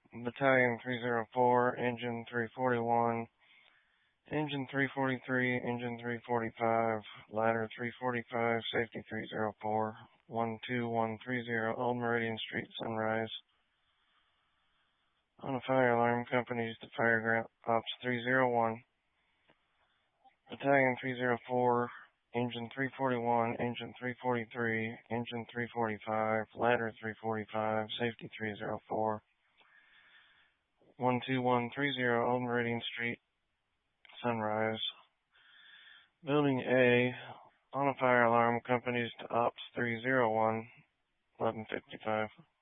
Battalion 304, Engine 341, Engine 343, Engine 345, Ladder 345, Safety 304, 12130 Old Meridian Street, Sunrise. On a fire alarm, companies to Fire Ops 301, Battalion 304, Engine 341, Engine 343, Engine 345, Ladder 345, Safety 304, 12130 Old Meridian Street, Sunrise. Building A, on a fire alarm, companies to Ops 301, 1155.